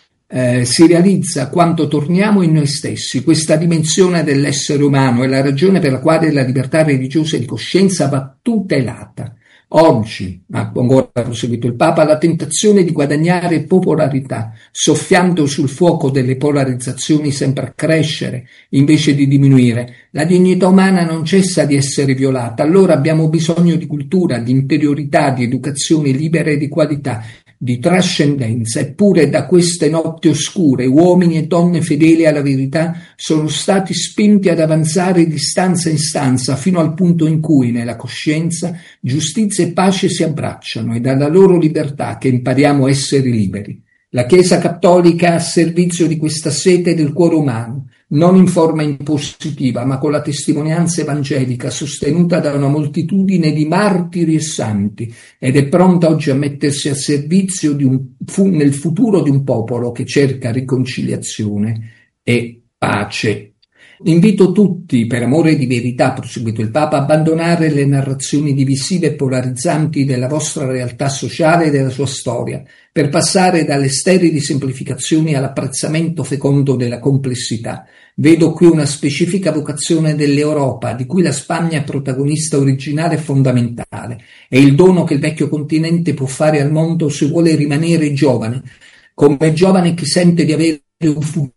Eh, si realizza quando torniamo in noi stessi. Questa dimensione dell'essere umano è la ragione per la quale la libertà religiosa e di coscienza va tutelata. Oggi, ha ancora proseguito il Papa, la tentazione di guadagnare popolarità, soffiando sul fuoco delle polarizzazioni, sempre a crescere invece di diminuire. La dignità umana non cessa di essere violata. Allora abbiamo bisogno di cultura, di interiorità, di educazione libera e di qualità, di trascendenza. Eppure da queste notti oscure uomini e donne fedeli alla verità sono stati spinti ad avanzare di stanza in stanza fino al punto in cui nella coscienza giustizia e pace si abbracciano, e dalla loro libertà che impariamo a essere liberi. La Chiesa Cattolica è a servizio di questa sete del cuore umano, non in forma impositiva, ma con la testimonianza evangelica sostenuta da una moltitudine di martiri e santi, ed è pronta oggi a mettersi a servizio di un, fu, nel futuro di un popolo che cerca riconciliazione e pace. Invito tutti, per amore di verità, proseguito il Papa, a abbandonare le narrazioni divisive e polarizzanti della vostra realtà sociale e della sua storia, per passare dalle sterili semplificazioni all'apprezzamento fecondo della complessità. Vedo qui una specifica vocazione dell'Europa, di cui la Spagna è protagonista originale e fondamentale. È il dono che il vecchio continente può fare al mondo se vuole rimanere giovane, come giovane che sente di avere un futuro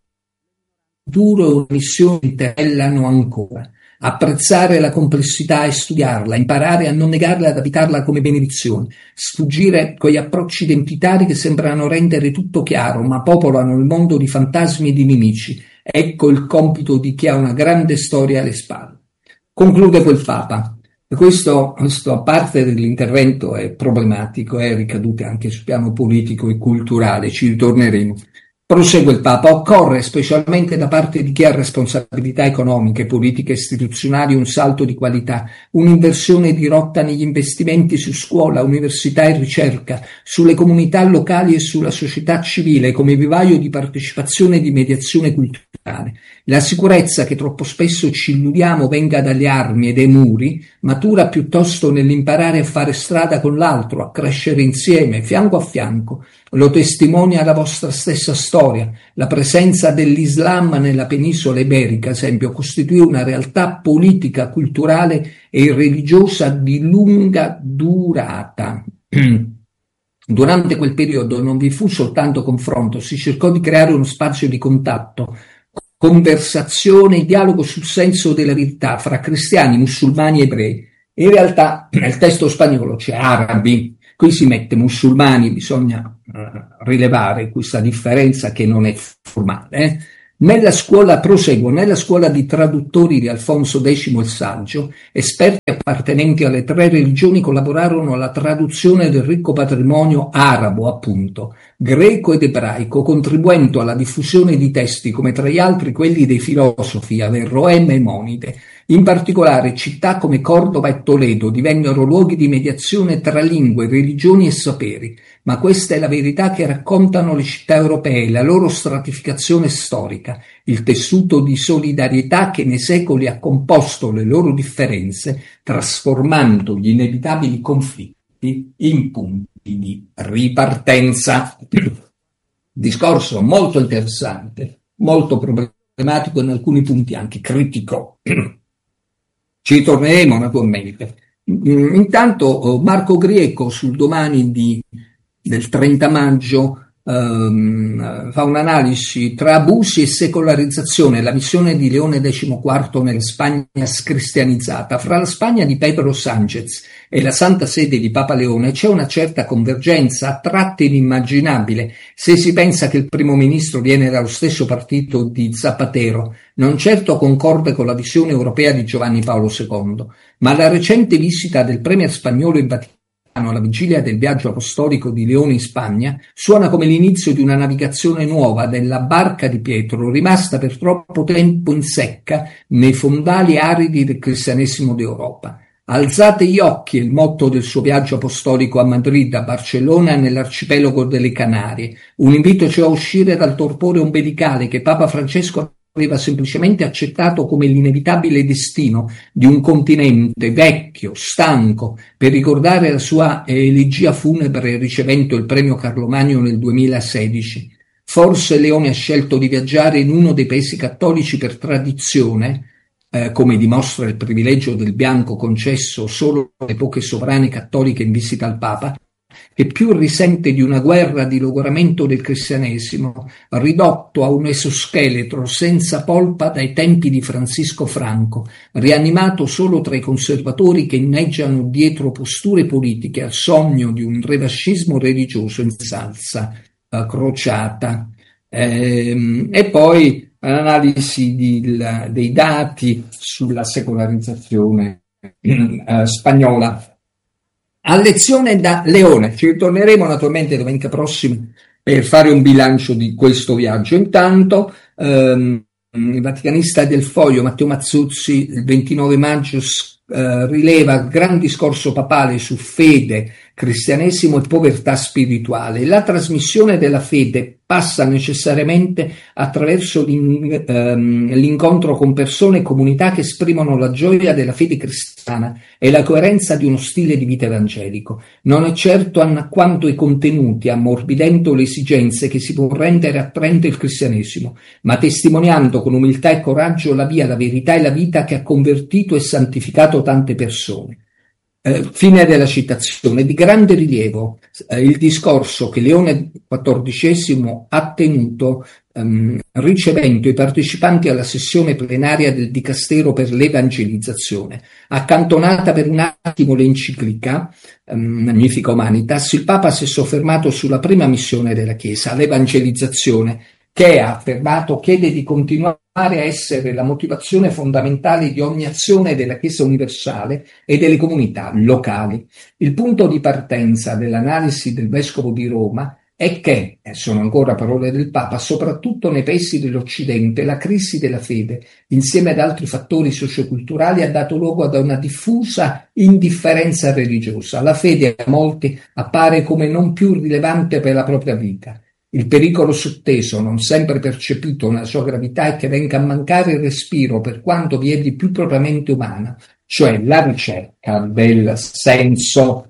futuro e una missione interpellano ancora. Apprezzare la complessità e studiarla, imparare a non negarla ed abitarla come benedizione, sfuggire quegli approcci identitari che sembrano rendere tutto chiaro, ma popolano il mondo di fantasmi e di nemici. Ecco il compito di chi ha una grande storia alle spalle. Conclude quel Papa. Questo, questo, a parte dell'intervento, è problematico, è ricadute anche sul piano politico e culturale, ci ritorneremo. Prosegue il Papa, occorre, specialmente da parte di chi ha responsabilità economiche, politiche e istituzionali, un salto di qualità, un'inversione di rotta negli investimenti su scuola, università e ricerca, sulle comunità locali e sulla società civile come vivaio di partecipazione e di mediazione culturale. La sicurezza che troppo spesso ci illudiamo venga dalle armi e dai muri, matura piuttosto nell'imparare a fare strada con l'altro, a crescere insieme, fianco a fianco. Lo testimonia la vostra stessa storia. La presenza dell'Islam nella penisola iberica, ad esempio, costituì una realtà politica, culturale e religiosa di lunga durata. Durante quel periodo non vi fu soltanto confronto, si cercò di creare uno spazio di contatto, conversazione e dialogo sul senso della verità fra cristiani, musulmani e ebrei. In realtà nel testo spagnolo c'è arabi, qui si mette musulmani, bisogna uh, rilevare questa differenza che non è formale. Eh? Nella scuola, proseguo, nella scuola di traduttori di Alfonso Decimo il Saggio, esperti appartenenti alle tre religioni collaborarono alla traduzione del ricco patrimonio arabo, appunto, greco ed ebraico, contribuendo alla diffusione di testi come tra gli altri quelli dei filosofi Averroè e Maimonide. In particolare città come Cordova e Toledo divennero luoghi di mediazione tra lingue, religioni e saperi, ma questa è la verità che raccontano le città europee, la loro stratificazione storica, il tessuto di solidarietà che nei secoli ha composto le loro differenze, trasformando gli inevitabili conflitti in punti di ripartenza. Discorso molto interessante, molto problematico, in alcuni punti anche critico. Ci torneremo naturalmente. Intanto Marco Grieco sul Domani di, del trenta maggio um, fa un'analisi tra abusi e secolarizzazione, la visione di Leone diciquattro nella Spagna scristianizzata. Fra la Spagna di Pedro Sánchez e la Santa Sede di Papa Leone c'è una certa convergenza, a tratti inimmaginabile, se si pensa che il primo ministro viene dallo stesso partito di Zapatero, non certo concorde con la visione europea di Giovanni Paolo secondo, ma la recente visita del premier spagnolo in Vaticano alla vigilia del viaggio apostolico di Leone in Spagna suona come l'inizio di una navigazione nuova della barca di Pietro, rimasta per troppo tempo in secca nei fondali aridi del cristianesimo d'Europa. Alzate gli occhi è il motto del suo viaggio apostolico a Madrid, a Barcellona e nell'arcipelago delle Canarie, un invito cioè a uscire dal torpore ombelicale che Papa Francesco aveva semplicemente accettato come l'inevitabile destino di un continente vecchio, stanco, per ricordare la sua elegia funebre ricevendo il premio Carlo Magno nel duemilasedici. Forse Leone ha scelto di viaggiare in uno dei paesi cattolici per tradizione, eh, come dimostra il privilegio del bianco concesso solo alle poche sovrane cattoliche in visita al Papa, che più risente di una guerra di logoramento del cristianesimo, ridotto a un esoscheletro senza polpa dai tempi di Francisco Franco, rianimato solo tra i conservatori che inneggiano dietro posture politiche al sogno di un revascismo religioso in salsa uh, crociata. Ehm, e poi l'analisi di, la, dei dati sulla secolarizzazione uh, spagnola. A lezione da Leone, ci ritorneremo naturalmente domenica prossima per fare un bilancio di questo viaggio. Intanto ehm, il vaticanista del Foglio Matteo Mazzuzzi il ventinove maggio eh, rileva gran discorso papale su fede, cristianesimo e povertà spirituale. La trasmissione della fede passa necessariamente attraverso l'in, ehm, l'incontro con persone e comunità che esprimono la gioia della fede cristiana e la coerenza di uno stile di vita evangelico. Non è certo annacquando i contenuti, ammorbidendo le esigenze che si può rendere attraente il cristianesimo, ma testimoniando con umiltà e coraggio la via, la verità e la vita che ha convertito e santificato tante persone. Eh, fine della citazione. Di grande rilievo eh, il discorso che Leone quattordicesimo ha tenuto ehm, ricevendo i partecipanti alla sessione plenaria del Dicastero per l'Evangelizzazione. Accantonata per un attimo l'enciclica ehm, Magnifica Humanitas, il Papa si è soffermato sulla prima missione della Chiesa, l'evangelizzazione, che ha affermato chiede di continuare a essere la motivazione fondamentale di ogni azione della Chiesa universale e delle comunità locali. Il punto di partenza dell'analisi del Vescovo di Roma è che, e sono ancora parole del Papa, soprattutto nei paesi dell'Occidente, la crisi della fede, insieme ad altri fattori socioculturali, ha dato luogo ad una diffusa indifferenza religiosa. La fede a molti appare come non più rilevante per la propria vita. Il pericolo sotteso, non sempre percepito nella sua gravità, è che venga a mancare il respiro per quanto vi è di più propriamente umana, cioè la ricerca del senso.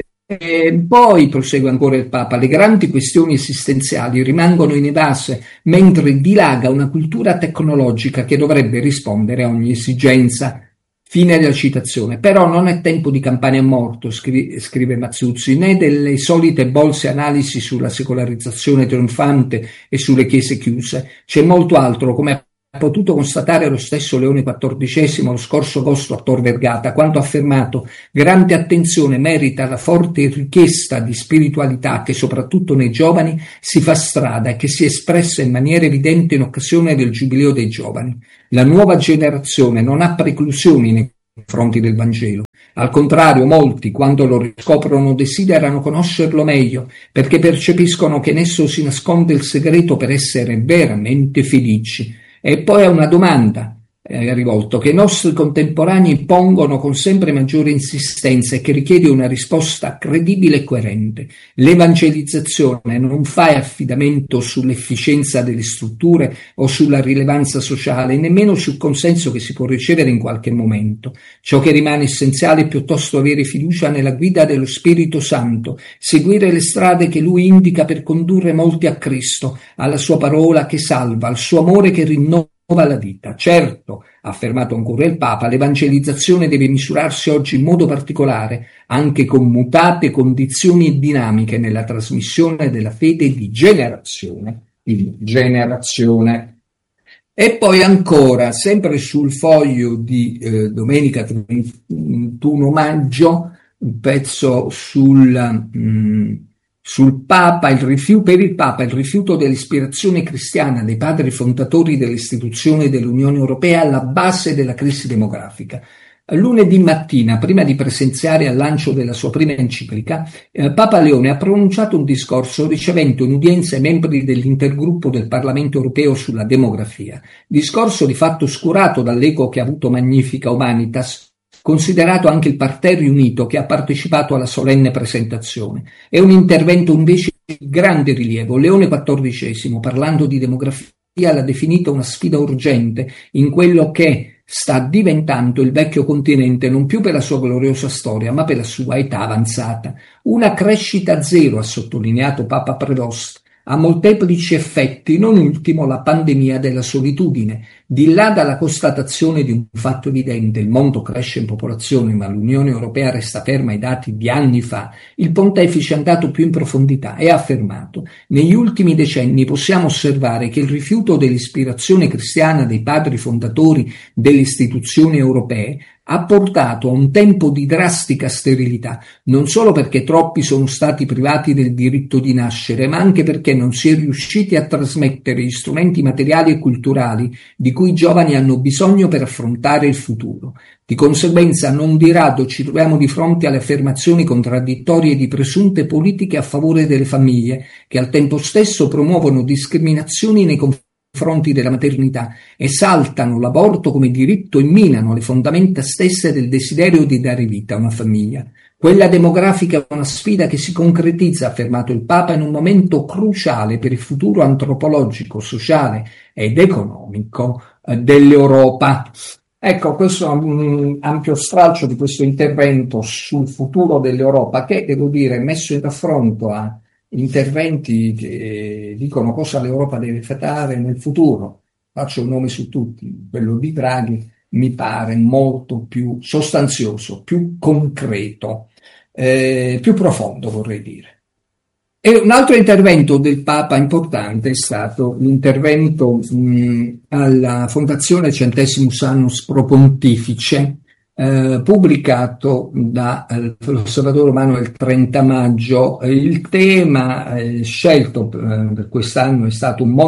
E poi, prosegue ancora il Papa, le grandi questioni esistenziali rimangono inevase mentre dilaga una cultura tecnologica che dovrebbe rispondere a ogni esigenza. Fine della citazione. Però non è tempo di campane a morto, scrive, scrive Mazzuzzi, né delle solite bolse analisi sulla secolarizzazione trionfante e sulle chiese chiuse. C'è molto altro, come ha potuto constatare lo stesso Leone quattordicesimo lo scorso agosto a Tor Vergata, quando ha affermato: grande attenzione merita la forte richiesta di spiritualità che soprattutto nei giovani si fa strada e che si è espressa in maniera evidente in occasione del Giubileo dei giovani. La nuova generazione non ha preclusioni nei confronti del Vangelo. Al contrario, molti, quando lo riscoprono, desiderano conoscerlo meglio, perché percepiscono che in esso si nasconde il segreto per essere veramente felici. E poi è una domanda eh, rivolto che i nostri contemporanei pongono con sempre maggiore insistenza e che richiede una risposta credibile e coerente. L'evangelizzazione non fa affidamento sull'efficienza delle strutture o sulla rilevanza sociale, nemmeno sul consenso che si può ricevere in qualche momento. Ciò che rimane essenziale è piuttosto avere fiducia nella guida dello Spirito Santo, seguire le strade che Lui indica per condurre molti a Cristo, alla Sua parola che salva, al Suo amore che rinnova la vita. Certo, ha affermato ancora il Papa, l'evangelizzazione deve misurarsi oggi in modo particolare anche con mutate condizioni e dinamiche nella trasmissione della fede di generazione in generazione. E poi ancora, sempre sul foglio di eh, domenica trentuno maggio, un pezzo sul... Mh, Sul Papa, il rifiuto, per il Papa il rifiuto dell'ispirazione cristiana dei padri fondatori delle istituzioni dell'Unione Europea alla base della crisi demografica. Lunedì mattina, prima di presenziare al lancio della sua prima enciclica, eh, Papa Leone ha pronunciato un discorso ricevendo in udienza i membri dell'intergruppo del Parlamento Europeo sulla demografia. Discorso di fatto oscurato dall'eco che ha avuto Magnifica Humanitas, considerato anche il parterre riunito che ha partecipato alla solenne presentazione. È un intervento invece di grande rilievo. Leone quattordicesimo, parlando di demografia, l'ha definita una sfida urgente in quello che sta diventando il vecchio continente non più per la sua gloriosa storia, ma per la sua età avanzata. Una crescita zero, ha sottolineato Papa Prevost, ha molteplici effetti, non ultimo la pandemia della solitudine. Di là dalla constatazione di un fatto evidente, il mondo cresce in popolazione ma l'Unione Europea resta ferma ai dati di anni fa, il pontefice è andato più in profondità e ha affermato: negli ultimi decenni possiamo osservare che il rifiuto dell'ispirazione cristiana dei padri fondatori delle istituzioni europee ha portato a un tempo di drastica sterilità, non solo perché troppi sono stati privati del diritto di nascere, ma anche perché non si è riusciti a trasmettere gli strumenti materiali e culturali di cui i giovani hanno bisogno per affrontare il futuro. Di conseguenza, non di rado ci troviamo di fronte alle affermazioni contraddittorie di presunte politiche a favore delle famiglie, che al tempo stesso promuovono discriminazioni nei confronti fronti della maternità, esaltano l'aborto come diritto e minano le fondamenta stesse del desiderio di dare vita a una famiglia. Quella demografica è una sfida che si concretizza, ha affermato il Papa, in un momento cruciale per il futuro antropologico, sociale ed economico dell'Europa. Ecco, questo è un ampio stralcio di questo intervento sul futuro dell'Europa che, devo dire, messo in raffronto a interventi che dicono cosa l'Europa deve fare nel futuro, faccio un nome su tutti, quello di Draghi, mi pare molto più sostanzioso, più concreto, eh, più profondo, vorrei dire. E un altro intervento del Papa importante è stato l'intervento mh, alla Fondazione Centesimus Annus Pro Pontifice, Eh, pubblicato dall'Osservatore Romano il trenta maggio. Il tema eh, scelto eh, per quest'anno è stato un mondo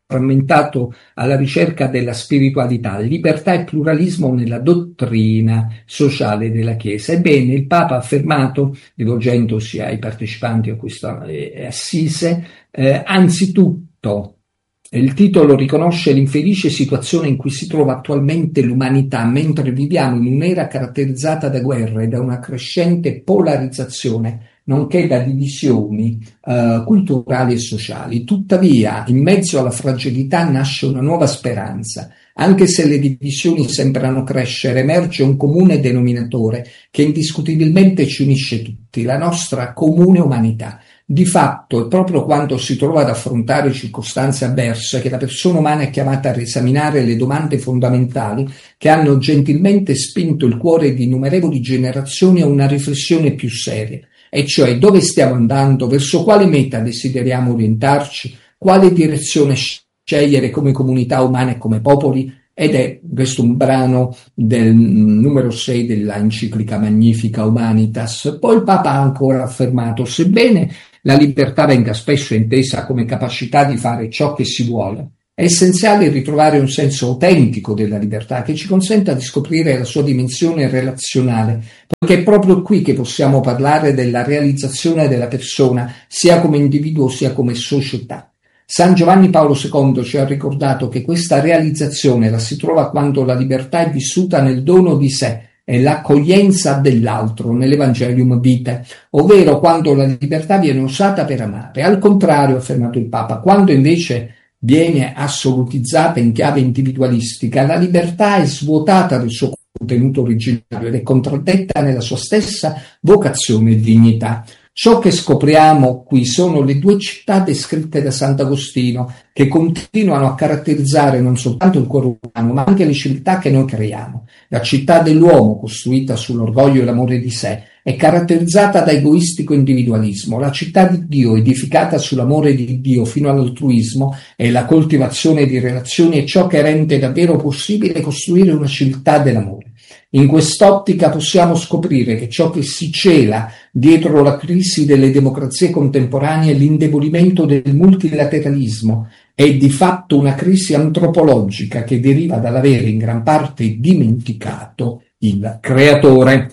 frammentato alla ricerca della spiritualità, libertà e pluralismo nella dottrina sociale della Chiesa. Ebbene, il Papa ha affermato, rivolgendosi ai partecipanti a questa eh, assise, eh, anzitutto il titolo riconosce l'infelice situazione in cui si trova attualmente l'umanità, mentre viviamo in un'era caratterizzata da guerre e da una crescente polarizzazione, nonché da divisioni eh, culturali e sociali. Tuttavia, in mezzo alla fragilità nasce una nuova speranza. Anche se le divisioni sembrano crescere, emerge un comune denominatore che indiscutibilmente ci unisce tutti, la nostra comune umanità. Di fatto, è proprio quando si trova ad affrontare circostanze avverse che la persona umana è chiamata a riesaminare le domande fondamentali che hanno gentilmente spinto il cuore di innumerevoli generazioni a una riflessione più seria, e cioè dove stiamo andando, verso quale meta desideriamo orientarci, quale direzione scegliere come comunità umana e come popoli. Ed è questo un brano del numero sei della enciclica Magnifica Humanitas. Poi il Papa ha ancora affermato: sebbene la libertà venga spesso intesa come capacità di fare ciò che si vuole, è essenziale ritrovare un senso autentico della libertà che ci consenta di scoprire la sua dimensione relazionale, perché è proprio qui che possiamo parlare della realizzazione della persona, sia come individuo sia come società. San Giovanni Paolo secondo ci ha ricordato che questa realizzazione la si trova quando la libertà è vissuta nel dono di sé e l'accoglienza dell'altro, nell'Evangelium Vitae, ovvero quando la libertà viene usata per amare. Al contrario, ha affermato il Papa, quando invece viene assolutizzata in chiave individualistica, la libertà è svuotata del suo contenuto originario ed è contraddetta nella sua stessa vocazione e dignità. Ciò che scopriamo qui sono le due città descritte da Sant'Agostino, che continuano a caratterizzare non soltanto il cuore umano, ma anche le civiltà che noi creiamo. La città dell'uomo, costruita sull'orgoglio e l'amore di sé, è caratterizzata da egoistico individualismo. La città di Dio, edificata sull'amore di Dio fino all'altruismo e la coltivazione di relazioni, è ciò che rende davvero possibile costruire una civiltà dell'amore. In quest'ottica possiamo scoprire che ciò che si cela dietro la crisi delle democrazie contemporanee è l'indebolimento del multilateralismo, è di fatto una crisi antropologica che deriva dall'avere in gran parte dimenticato il creatore.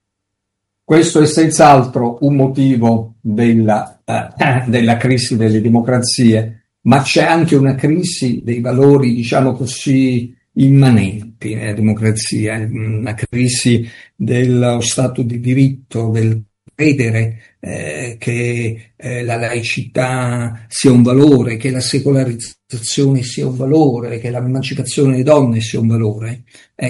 Questo è senz'altro un motivo della, uh, della crisi delle democrazie, ma c'è anche una crisi dei valori, diciamo così, immanenti nella democrazia, una crisi dello Stato di diritto, del credere eh, che eh, la laicità sia un valore, che la secolarizzazione sia un valore, che l'emancipazione delle donne sia un valore.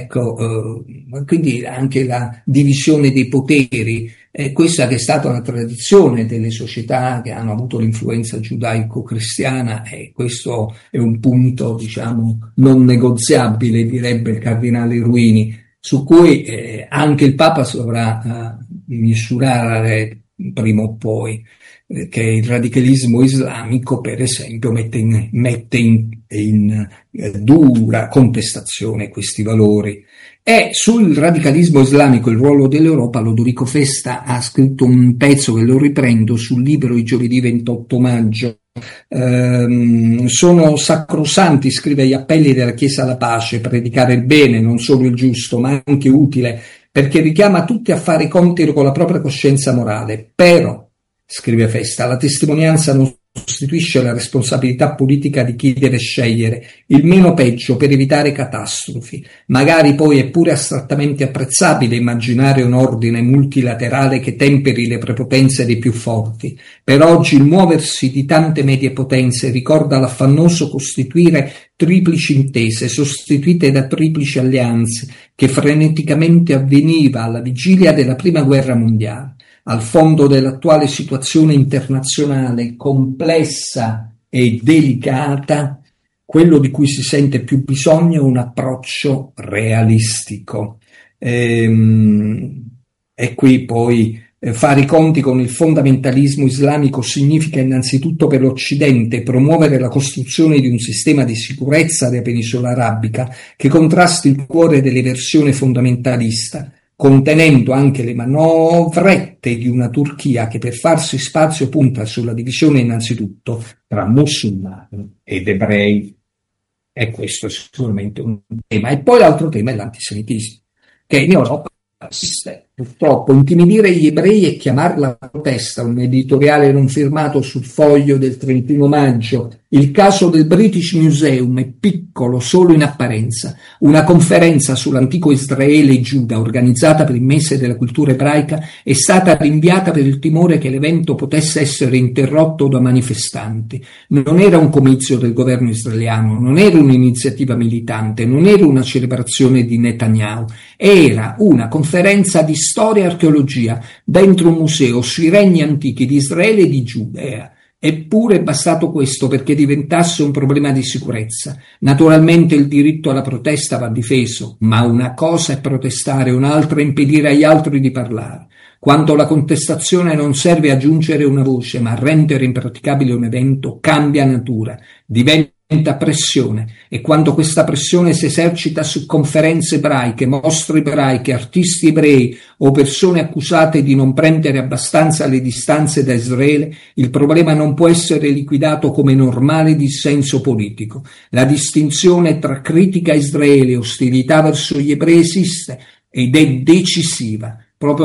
Ecco, eh, quindi anche la divisione dei poteri, eh, questa che è stata una tradizione delle società che hanno avuto l'influenza giudaico-cristiana, e questo è un punto, diciamo, non negoziabile, direbbe il cardinale Ruini, su cui eh, anche il Papa dovrà eh, misurare prima o poi, eh, che il radicalismo islamico, per esempio, mette in, mette in, in eh, dura contestazione questi valori. E sul radicalismo islamico, il ruolo dell'Europa, Lodorico Festa ha scritto un pezzo che lo riprendo sul libro di giovedì ventotto maggio. Ehm, sono sacrosanti, scrive, gli appelli della Chiesa alla pace, predicare il bene, non solo il giusto, ma anche utile, perché richiama tutti a fare i conti con la propria coscienza morale. Però, scrive Festa, la testimonianza non sostituisce la responsabilità politica di chi deve scegliere il meno peggio per evitare catastrofi. Magari poi è pure astrattamente apprezzabile immaginare un ordine multilaterale che temperi le prepotenze dei più forti. Per oggi il muoversi di tante medie potenze ricorda l'affannoso costituire triplici intese sostituite da triplici alleanze che freneticamente avveniva alla vigilia della Prima Guerra Mondiale. Al fondo dell'attuale situazione internazionale complessa e delicata, quello di cui si sente più bisogno è un approccio realistico. Ehm, e qui poi eh, fare i conti con il fondamentalismo islamico significa innanzitutto per l'Occidente promuovere la costruzione di un sistema di sicurezza della penisola arabica che contrasti il cuore dell'eversione fondamentalista, contenendo anche le manovrette di una Turchia che per farsi spazio punta sulla divisione innanzitutto tra musulmani ed ebrei. E questo è sicuramente un tema. E poi l'altro tema è l'antisemitismo, che in Europa esiste. Purtroppo intimidire gli ebrei e chiamarla protesta, un editoriale non firmato sul Foglio del trentuno maggio. Il caso del British Museum è piccolo solo in apparenza. Una conferenza sull'antico Israele e Giuda organizzata per il mese della cultura ebraica è stata rinviata per il timore che l'evento potesse essere interrotto da manifestanti. Non era un comizio del governo israeliano, non era un'iniziativa militante, non era una celebrazione di Netanyahu, era una conferenza di storia e archeologia dentro un museo sui regni antichi di Israele e di Giudea. Eppure è bastato questo perché diventasse un problema di sicurezza. Naturalmente il diritto alla protesta va difeso, ma una cosa è protestare, un'altra è impedire agli altri di parlare. Quando la contestazione non serve a giungere una voce, ma a rendere impraticabile un evento, cambia natura, diventa pressione, e quando questa pressione si esercita su conferenze ebraiche, mostre ebraiche, artisti ebrei o persone accusate di non prendere abbastanza le distanze da Israele, il problema non può essere liquidato come normale dissenso politico. La distinzione tra critica a Israele e ostilità verso gli ebrei esiste ed è decisiva. Proprio